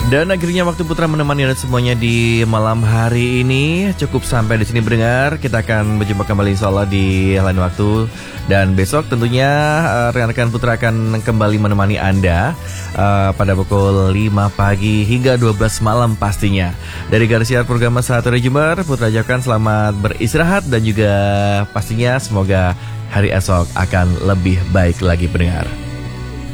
Dan akhirnya waktu Putra menemani Anda semuanya di malam hari ini cukup sampai di sini pendengar. Kita akan berjumpa kembali insyaallah di lain waktu. Dan besok tentunya rekan-rekan Putra akan kembali menemani Anda pada pukul 5 pagi hingga 12 malam pastinya. Dari garis siar program Satu Jember, Putra ucapkan selamat beristirahat dan juga pastinya semoga hari esok akan lebih baik lagi pendengar.